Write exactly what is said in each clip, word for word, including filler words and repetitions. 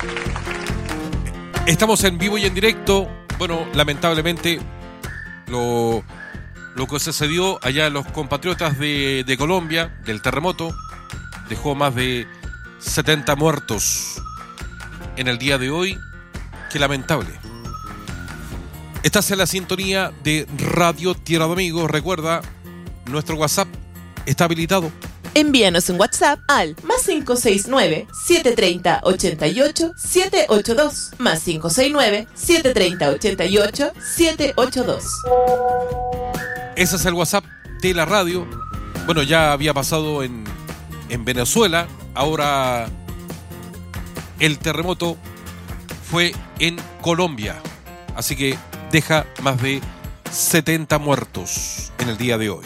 Estamos en vivo y en directo. Bueno, lamentablemente lo, lo que sucedió allá en los compatriotas de, de Colombia, del terremoto, dejó más de setenta muertos en el día de hoy. Qué lamentable. Estás en la sintonía de Radio Tierra de Amigos. Recuerda, nuestro WhatsApp está habilitado. Envíanos un WhatsApp al más cinco seis nueve, siete tres cero, ocho ocho, siete ocho dos, más cinco seis nueve, siete tres cero, ocho ocho, siete ocho dos. Ese es el WhatsApp de la radio. Bueno, ya había pasado en, en Venezuela. Ahora el terremoto fue en Colombia. Así que deja más de setenta muertos en el día de hoy.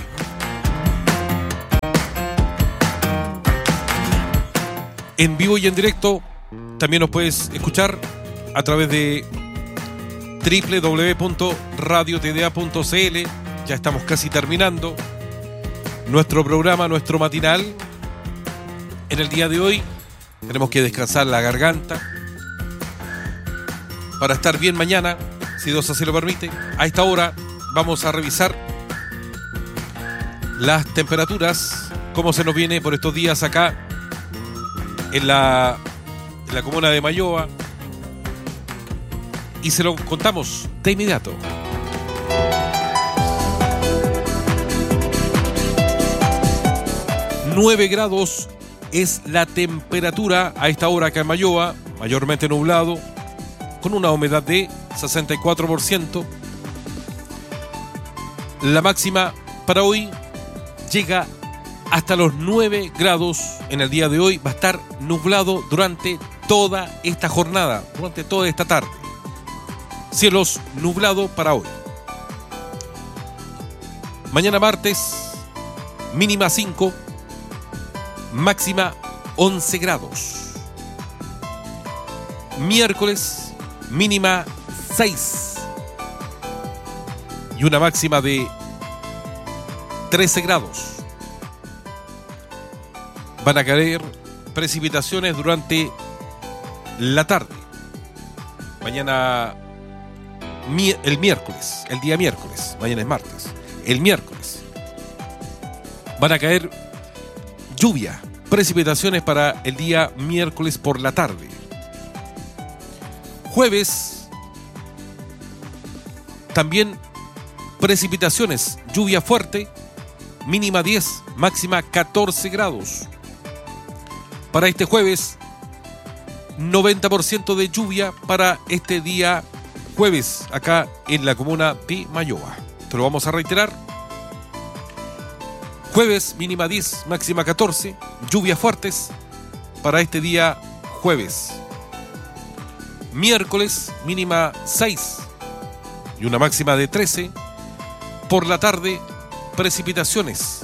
En vivo y en directo también nos puedes escuchar a través de doble u doble u doble u punto radio t d a punto c l. Ya estamos casi terminando nuestro programa, nuestro matinal. En el día de hoy tenemos que descansar la garganta para estar bien mañana, si Dios así lo permite. A esta hora vamos a revisar las temperaturas, cómo se nos viene por estos días acá en la, en la comuna de Mayoa, y se lo contamos de inmediato. nueve grados es la temperatura a esta hora acá en Mayoa, mayormente nublado, con una humedad de sesenta y cuatro por ciento. La máxima para hoy llega hasta los nueve grados en el día de hoy. Va a estar nublado durante toda esta jornada, durante toda esta tarde. Cielos nublados para hoy. Mañana martes, mínima cinco, máxima once grados. Miércoles, mínima seis y una máxima de trece grados. Van a caer precipitaciones durante la tarde. Mañana, el miércoles, el día miércoles, mañana es martes, el miércoles, van a caer lluvia, precipitaciones para el día miércoles por la tarde. Jueves, también precipitaciones, lluvia fuerte, mínima diez, máxima catorce grados. Para este jueves, noventa por ciento de lluvia para este día jueves, acá en la comuna de Mayoa. Te lo vamos a reiterar. Jueves, mínima diez, máxima catorce, lluvias fuertes para este día jueves. Miércoles, mínima seis y una máxima de trece. Por la tarde, precipitaciones.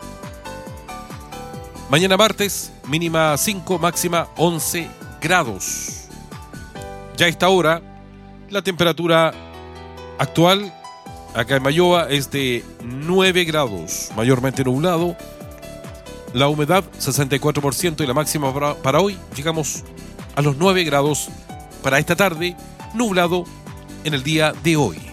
Mañana martes, mínima cinco, máxima once grados. Ya a esta hora, la temperatura actual acá en Mayoa es de nueve grados, mayormente nublado. La humedad sesenta y cuatro por ciento y la máxima para, para hoy llegamos a los nueve grados para esta tarde, nublado en el día de hoy.